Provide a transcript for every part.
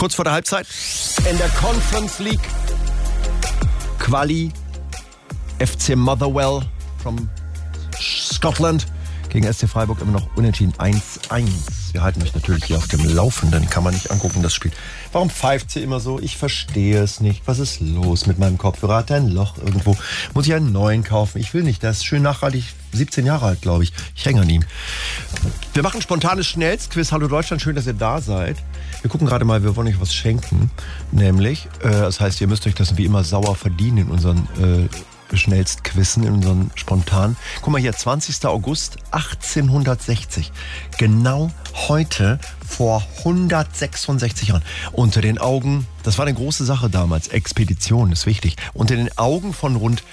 Kurz vor der Halbzeit in der Conference League Quali FC Motherwell from Scotland gegen SC Freiburg immer noch unentschieden 1-1. Wir halten euch natürlich hier auf dem Laufenden, kann man nicht angucken, das Spiel. Warum pfeift sie immer so? Ich verstehe es nicht. Was ist los mit meinem Kopfhörer? Hat er ein Loch irgendwo? Muss ich einen neuen kaufen? Ich will nicht, der ist schön nachhaltig, 17 Jahre alt, glaube ich. Ich hänge an ihm. Wir machen spontanes Schnellstquiz. Hallo Deutschland, schön, dass ihr da seid. Wir gucken gerade mal, wir wollen euch was schenken. Nämlich, das heißt, ihr müsst euch das wie immer sauer verdienen in unseren Schnellstquizzen, in unseren spontanen. Guck mal hier, 20. August 1860. Genau heute vor 166 Jahren. Unter den Augen, das war eine große Sache damals, Expedition ist wichtig, unter den Augen von rund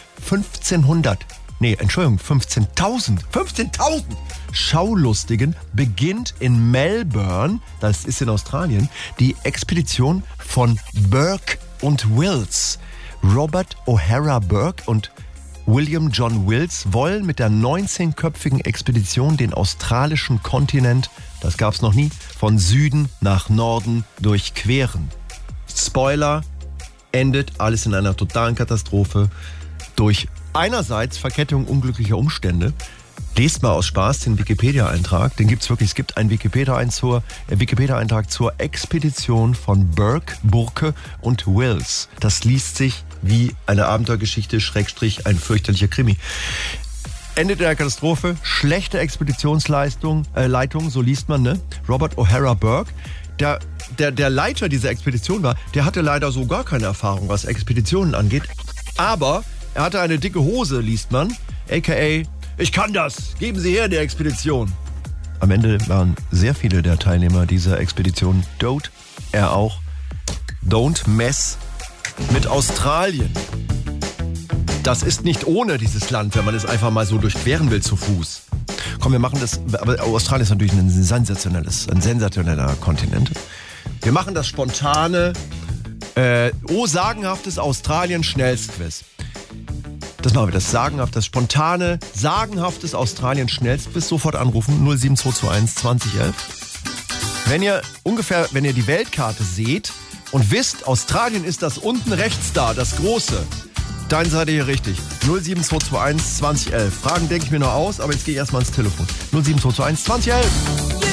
15.000 Schaulustigen beginnt in Melbourne, das ist in Australien, die Expedition von Burke und Wills. Robert O'Hara Burke und William John Wills wollen mit der 19-köpfigen Expedition den australischen Kontinent, das gab's noch nie, von Süden nach Norden durchqueren. Spoiler, endet alles in einer totalen Katastrophe durch einerseits Verkettung unglücklicher Umstände. Lest mal aus Spaß den Wikipedia-Eintrag, den gibt's wirklich. Es gibt einen Wikipedia-Eintrag zur Expedition von Burke und Wills. Das liest sich wie eine Abenteuergeschichte, / ein fürchterlicher Krimi. Endet in der Katastrophe, schlechte Expeditionsleitung, so liest man, ne? Robert O'Hara Burke, der Leiter dieser Expedition war, der hatte leider so gar keine Erfahrung, was Expeditionen angeht. Aber er hatte eine dicke Hose, liest man, aka, ich kann das, geben Sie her die Expedition. Am Ende waren sehr viele der Teilnehmer dieser Expedition tot, er auch. Don't mess mit Australien. Das ist nicht ohne dieses Land, wenn man es einfach mal so durchqueren will zu Fuß. Komm, wir machen das, aber Australien ist natürlich ein sensationeller Kontinent. Wir machen das spontane, sagenhaftes Australien-Schnellstquiz. Das machen wir, das spontane, sagenhaftes Australien-Schnellstquiz. Sofort anrufen, 07221 2011. Wenn ihr die Weltkarte seht und wisst, Australien ist das unten rechts da, das große, dann seid ihr hier richtig. 07221 2011. Fragen denke ich mir noch aus, aber jetzt gehe ich erstmal ins Telefon. 07221 2011.